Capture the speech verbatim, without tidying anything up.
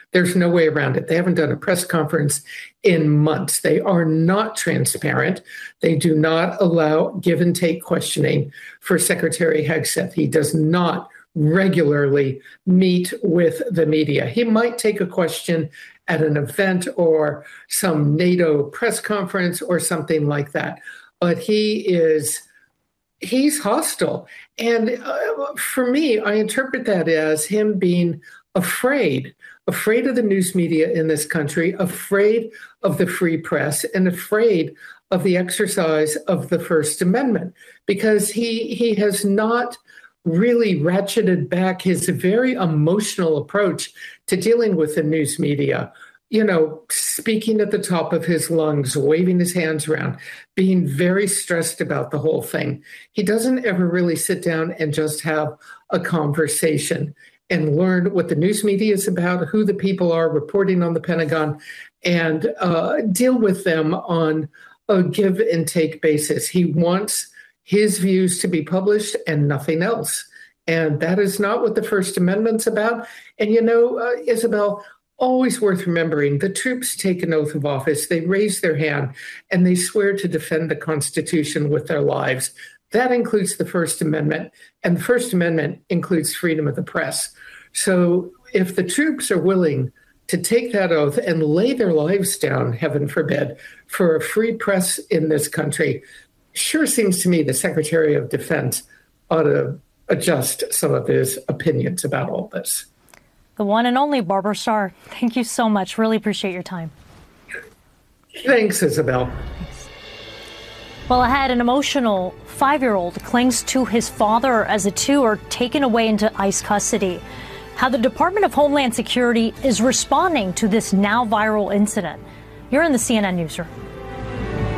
There's no way around it. They haven't done a press conference in months. They are not transparent. They do not allow give and take questioning for Secretary Hegseth. He does not regularly meet with the media. He might take a question at an event or some NATO press conference or something like that, but he is he's hostile. And uh, for me, I interpret that as him being afraid, afraid of the news media in this country, afraid of the free press, and afraid of the exercise of the First Amendment, because he he has not really ratcheted back his very emotional approach to dealing with the news media. You know, speaking at the top of his lungs, waving his hands around, being very stressed about the whole thing. He doesn't ever really sit down and just have a conversation and learn what the news media is about, who the people are reporting on the Pentagon, and uh, deal with them on a give and take basis. He wants his views to be published and nothing else. And that is not what the First Amendment's about. And, you know, uh, Isabel, always worth remembering, the troops take an oath of office, they raise their hand, and they swear to defend the Constitution with their lives. That includes the First Amendment, and the First Amendment includes freedom of the press. So if the troops are willing to take that oath and lay their lives down, heaven forbid, for a free press in this country, sure seems to me the Secretary of Defense ought to adjust some of his opinions about all this. The one and only Barbara Starr, thank you so much. Really appreciate your time. Thanks, Isabel. Thanks. Well, ahead, an emotional five-year-old clings to his father as the two are taken away into ICE custody. How the Department of Homeland Security is responding to this now viral incident. You're in the C N N Newsroom.